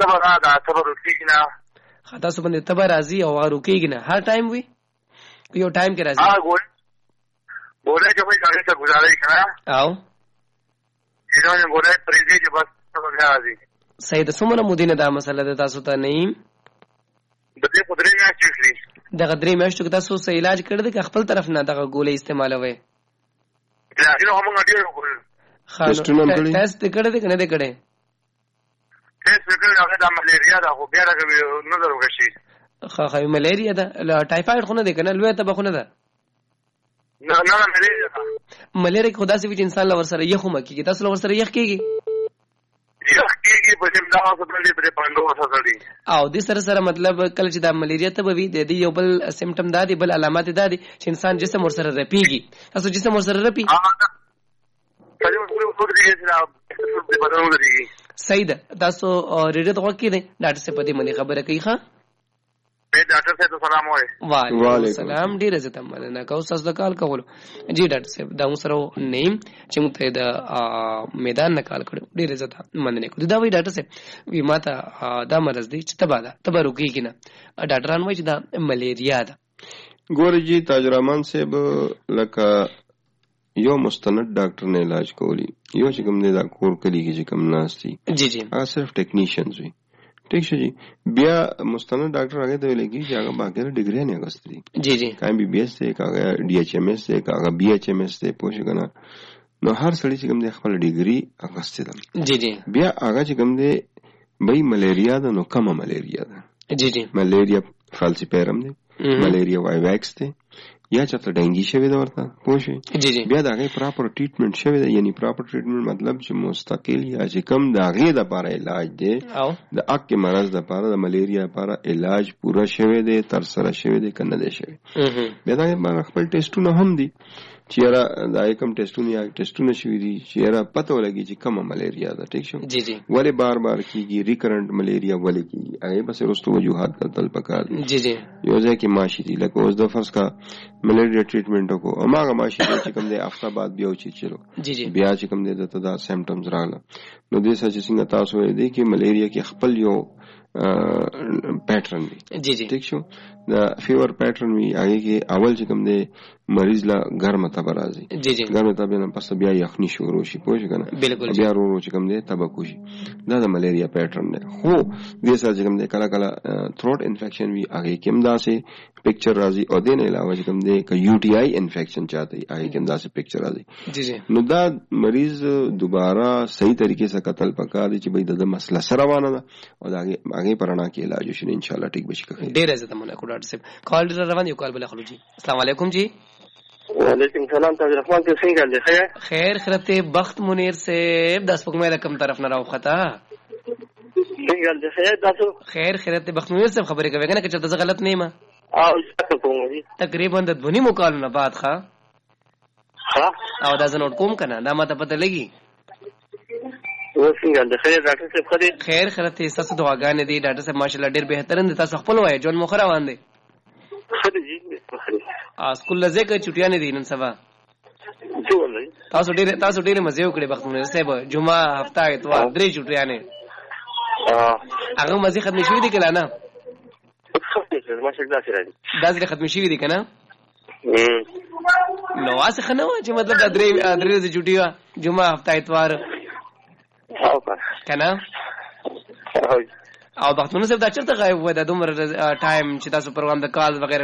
تبه دا تبه رکیږي نه تاسو باندې تبه راځي او رکیږي نه هر ټایم وي یو ټایم کې راځي ګولې چې وایي هغه څه گزارای کنه او چې نو ګولې پرېږدي چې بس تبه راځي صحیح ده څومره مودینه دا مسله ده تاسو ته نه د دې په درې میاشتې کې دغه درې میاشتو کې تاسو څه علاج کړی دی که خپل طرف نه دغه ګولې استعمالوي نو هم غاډي وکړل ټیسټ کړی دی که نه دی کړی ټیسټ وکړل هغه د ملیریا دا خو بیا راغلی نظر وکړي خو ملیریا ده ټایفاید خو نه دی که نه لویه تبه خو نه ده نه ملیریا ده ملیریا خو داسې وي چې انسان له ورسره یخ هم کېږي تاسو له ورسره یخ کېږي او د سره مطلب کله چې دا ملیریا ته به وي د دې یو بل سیمټم دا دی بل علامات دا دی چې انسان جسم ورسره رپیږي تاسو جسم ورسره رپي صحیح ده تاسو ریډیو ته غوږ کېدئ ډاکټر صاحب په دې باندې خبره کوي ښه ډاکټر صاحب سلام وعلیکم السلام ډیر عزت مننه کوم تاسو د کال کولو جی ډاکټر صاحب دا موږ سره نیم چې موږ ته د میدان نه کال کړو ډیر عزت مننه کو دا وی ډاکټر صاحب وی ماته دا مرز دی چې تبا ده تبا روکیږي نه ډاکټران وایي چې دا ملیریا ده ګورجی تاج رحمان صاحب لکه یو مستند ډاکټر نه علاج کولی یو چې کوم دی دا کور کلی کې چې کوم ناشتي جی جی هغه صرف ټیکنیشنز وي ٹھیک شو جی بیا مستند ډاکټر هغه ته ویلګي چې هغه باقي ډیګری نه غوښتي جی جی کایم بی بی ایس ته هغه ډی ایچ ام ایس ته هغه بی ایچ ام ایس ته پوښ کنه نو هر سړی چې کوم دی خپل ډیګری غوښتي دي جی جی بیا هغه چې کوم دی بای ملیریا ده نو کومه ملیریا ده جی جی ملیریا فالسیپیرم دی ملیریا وای ویکس دی یا چاته ډنګي شوی دا ورته پوښي جی جی بیا دا غي پراپر ټریټمنټ شوی دا یعنی پراپر ټریټمنټ مطلب چې مستقل یا چې کم دا غي د لپاره علاج دی د اک مرز د لپاره د ملیریا لپاره علاج پورا شوی دی تر سره شوی دی کنه دی شوی بیا دا خپل ټیسټونه هم دي چې دا کوم ټیسټونه شوی دي چې پته ولګي چې کومه ملیریا ده ټیک شو جی جی ولی بار کیږي ریکرنٹ ملیریا ولی کیږي هغه بس رستو وجوهات کتل پکار جی جی یو ځکه ماشي دي لکه اوس د فرض کا ملیریا ټریټمنټ کو اماغه ماشي چې کوم د هفته بعد بیا وچی چلو جی جی بیا چې کوم د دا سیمټمز راغله نو د سچ څنګه تاسو وې دي چې ملیریا کې خپل یو پیټرن دی جی جی ٹھیک شو دا فیور پیټرن وی هغه کې اول چې کوم دی مریض لا ګرمه تبه راځي جی جی ګرمه تبه نه پس بیا یخني شروع شي پوه شو کنه بالکل بیا ورو چې کوم دی تبه کوشي دا د ملیریا پیټرن دی خو دې سره چې کوم دی کله کله تھروټ انفیکشن وی هغه کې هم دا سه پکچر راځي او دین علاوه چې کوم دی ک یو ټی آی انفیکشن چاته هغه کې هم دا سه پکچر راځي جی جی نو دا مریض دوباره صحیح طریقې سره قتل پکا دی چې به د مسله سره روانه ده او دا هغه پرانا کې علاج وشي ان شاء الله ټیک بشي کوي ډیر عزت مننه کو ډاکټر صاحب کال روان یو کال بل خلو جی السلام علیکم جی وعلیکم السلام تاج رحمان ته څنګه دی خیر خیرت بخت منیر سے 10 پک مې کم طرف نه راو خطا څنګه دی خیر تاسو خیر خیرت بخت منیر سے خبرې کوي کنه چې ته غلط نه ما او څه کوم دي تقریبا د دونی مکالمه نه بعد ښا او دا زنوټ کوم کنه دا ماته پته لګي څنګه دی خیر ډاکټر صاحب خیر خیرت تاسو دعاګانې دي ډاکټر صاحب ماشاءالله ډیر بهترین دي تاسو خپل وای جون مخ روان دي سکول لزه کې چټیاں نه دي نن سبا تاسو ډېر مزه وکړي بختونه صاحب جمعه هفته اتوار درې چټیاں نه هغه مزه ختم شوې دي کله نه دا ځل ختم شوې دي کنه نو واسه خنو چې مطلب دا درې چټیاں جمعه هفته اتوار کنه او بختونه صاحب دا چرته غایب و د دومره ټایم چې تاسو پروګرام د کال وغیرہ